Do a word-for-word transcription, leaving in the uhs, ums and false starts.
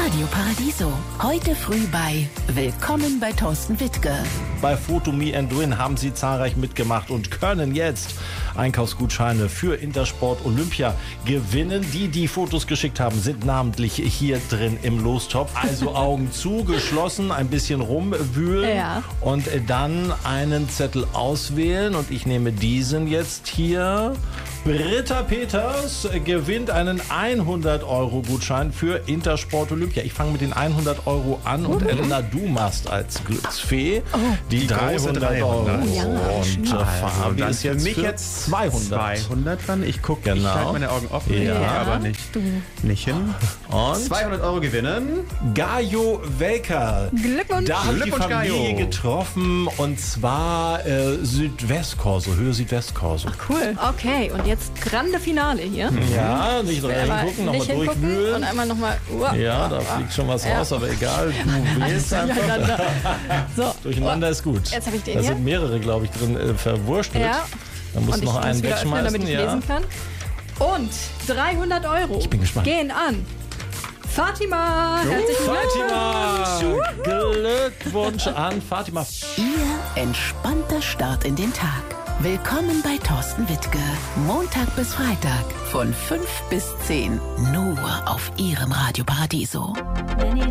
Radio Paradiso. Heute früh bei Willkommen bei Thorsten Wittke. Bei Photo Me and Win haben Sie zahlreich mitgemacht und können jetzt Einkaufsgutscheine für Intersport Olympia gewinnen. Die, die Fotos geschickt haben, sind namentlich hier drin im Lostopf. Also Augen zu, geschlossen, ein bisschen rumwühlen Ja. und dann einen Zettel auswählen. Und ich nehme diesen jetzt hier. Britta Peters gewinnt einen hundert-Euro-Gutschein für Intersport Olympia. Ich fange mit den hundert Euro an und Mhm. Elena, du machst als Glücksfee die große dreihundert Euro. dreihundert. Ja, und schön. äh, Fabi dann ist jetzt für mich für jetzt zweihundert. zweihundert dann. Ich gucke, Genau. ich halte meine Augen offen, Ja. ich gucke aber nicht, nicht hin. Und zweihundert Euro gewinnen. Gajo Welker. Glückwunsch. Da habe ich die Glückwunsch, Familie Gajo. getroffen und zwar äh, Südwestkorso, Höhe Südwestkorso. Cool. Okay, und jetzt grande Finale hier. Ja, nicht Aber reingucken, nochmal nicht hingucken durchwühlen. und einmal nochmal. Uh, Ja, da fliegt schon was Ja. raus, aber egal, du wählst einfach. durcheinander. So. Durcheinander ist gut. Jetzt habe ich den Da hier. sind mehrere, glaube ich, drin äh, verwurstelt. Ja. Da musst Und du noch ich einen muss wieder öffnen, wegschmeißen. damit ich ja. lesen kann. Und dreihundert Euro Ich bin gespannt. gehen an Fatima. Herzlichen Fatima! Glückwunsch. Glückwunsch an Fatima. Ihr entspannter Start in den Tag. Willkommen bei Thorsten Wittke. Montag bis Freitag von fünf bis zehn. Nur auf Ihrem Radio Paradiso.